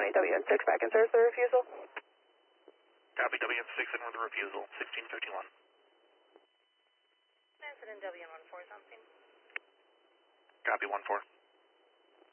Copy, WN6 back in service, the refusal. Copy, WN6 in with the refusal, 1651. Incident WN14 something. Copy, 14.